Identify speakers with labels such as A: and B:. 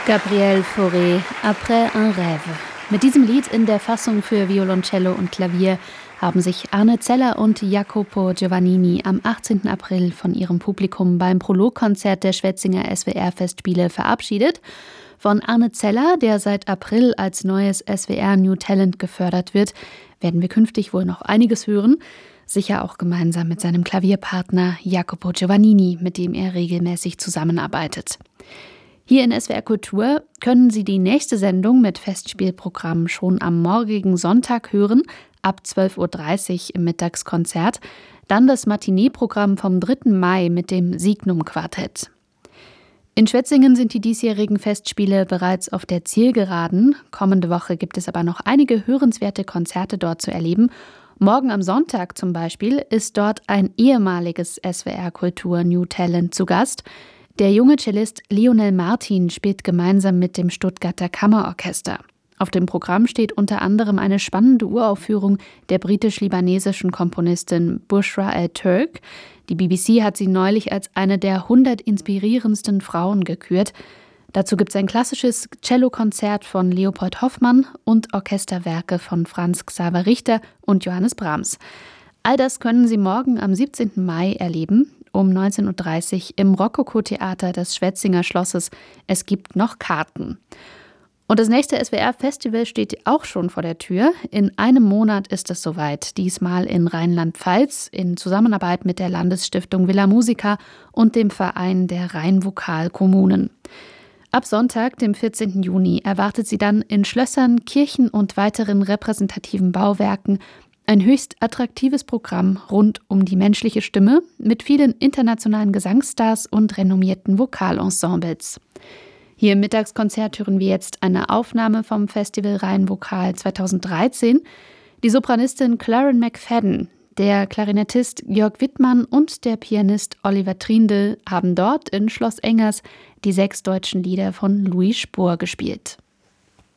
A: Gabriel Fauré, Après un rêve. Mit diesem Lied in der Fassung für Violoncello und Klavier haben sich Arne Zeller und Jacopo Giovannini am 18. April von ihrem Publikum beim Prologkonzert der Schwetzinger SWR-Festspiele verabschiedet. Von Arne Zeller, der seit April als neues SWR New Talent gefördert wird, werden wir künftig wohl noch einiges hören. Sicher auch gemeinsam mit seinem Klavierpartner Jacopo Giovannini, mit dem er regelmäßig zusammenarbeitet. Hier in SWR Kultur können Sie die nächste Sendung mit Festspielprogramm schon am morgigen Sonntag hören, ab 12.30 Uhr im Mittagskonzert. Dann das Matinee-Programm vom 3. Mai mit dem Signum-Quartett. In Schwetzingen sind die diesjährigen Festspiele bereits auf der Zielgeraden. Kommende Woche gibt es aber noch einige hörenswerte Konzerte dort zu erleben. Morgen am Sonntag zum Beispiel ist dort ein ehemaliges SWR Kultur New Talent zu Gast. Der junge Cellist Lionel Martin spielt gemeinsam mit dem Stuttgarter Kammerorchester. Auf dem Programm steht unter anderem eine spannende Uraufführung der britisch-libanesischen Komponistin Bushra El-Turk. Die BBC hat sie neulich als eine der 100 inspirierendsten Frauen gekürt. Dazu gibt es ein klassisches Cellokonzert von Leopold Hoffmann und Orchesterwerke von Franz Xaver Richter und Johannes Brahms. All das können Sie morgen am 17. Mai erleben. Um 19.30 Uhr im Rokoko-Theater des Schwetzinger Schlosses. Es gibt noch Karten. Und das nächste SWR-Festival steht auch schon vor der Tür. In einem Monat ist es soweit. Diesmal in Rheinland-Pfalz in Zusammenarbeit mit der Landesstiftung Villa Musica und dem Verein der Rheinvokal-Kommunen. Ab Sonntag, dem 14. Juni, erwartet Sie dann in Schlössern, Kirchen und weiteren repräsentativen Bauwerken ein höchst attraktives Programm rund um die menschliche Stimme mit vielen internationalen Gesangsstars und renommierten Vokalensembles. Hier im Mittagskonzert hören wir jetzt eine Aufnahme vom Festival Rheinvokal 2013. Die Sopranistin Claren McFadden, der Klarinettist Jörg Wittmann und der Pianist Oliver Triendl haben dort in Schloss Engers die 6 deutschen Lieder von Louis Spohr gespielt.